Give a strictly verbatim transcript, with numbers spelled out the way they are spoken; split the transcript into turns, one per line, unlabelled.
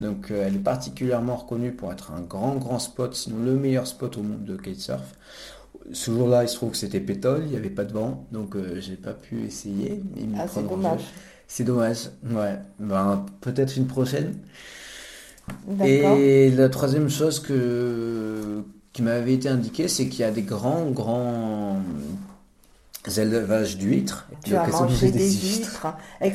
Donc euh, elle est particulièrement reconnue pour être un grand grand spot, sinon le meilleur spot au monde de kitesurf. Ce jour-là, il se trouve que c'était pétole, il n'y avait pas de vent, donc euh, j'ai pas pu essayer et m'y
Ah, c'est
prendre au jeu.
dommage.
C'est dommage, ouais. Ben, peut-être une prochaine.
D'accord.
Et la troisième chose que, qui m'avait été indiquée, c'est qu'il y a des grands, grands élevages d'huîtres.
Tu
J'ai
as
l'occasion de
mangé
manger des
des
huîtres.
huîtres.